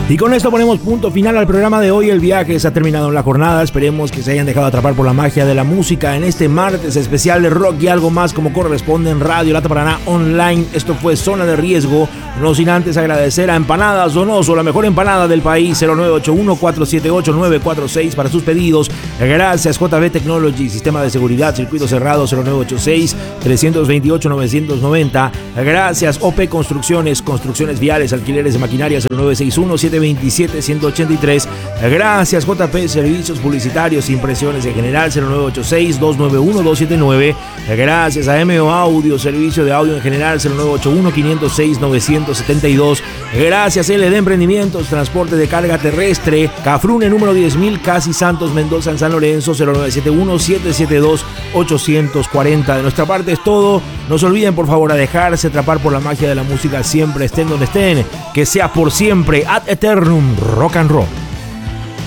Y con esto ponemos punto final al programa de hoy. El viaje se ha terminado en la jornada. Esperemos que se hayan dejado atrapar por la magia de la música en este martes especial de rock y algo más, como corresponde en Radio Lata Paraná Online. Esto fue Zona de Riesgo. No sin antes agradecer a Empanadas Donoso, la mejor empanada del país. 0981-478-946 para sus pedidos. Gracias JB Technology, sistema de seguridad, circuito cerrado. 0986-328-990. Gracias OP Construcciones, construcciones viales, alquileres de maquinaria. 0961-727-183. Gracias JP Servicios Publicitarios, impresiones en general. 0986-291-279. Gracias a MO Audio, servicio de audio en general. 0981-506-972. Gracias LD Emprendimientos, transporte de carga terrestre. Cafrune número 10.000, Casi Santos Mendoza en San Lorenzo. 0971-772-840. De nuestra parte es todo. No se olviden por favor a dejarse atrapar por la magia de la música. Siempre estén donde estén, que sea por siempre, ad eternum, rock and roll.